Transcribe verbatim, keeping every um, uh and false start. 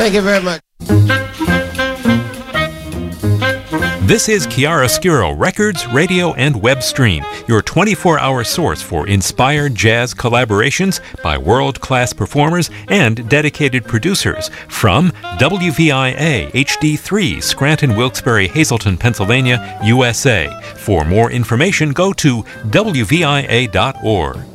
Thank you very much. This is Chiaroscuro Records, Radio, and Web Stream, your twenty-four hour source for inspired jazz collaborations by world-class performers and dedicated producers from W V I A H D three, Scranton, Wilkes-Barre, Hazleton, Pennsylvania, U S A. For more information, go to W V I A dot org.